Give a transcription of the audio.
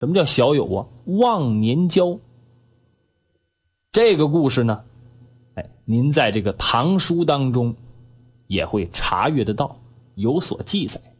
什么叫小友啊？忘年交。这个故事呢，您在这个唐书当中也会查阅得到，有所记载。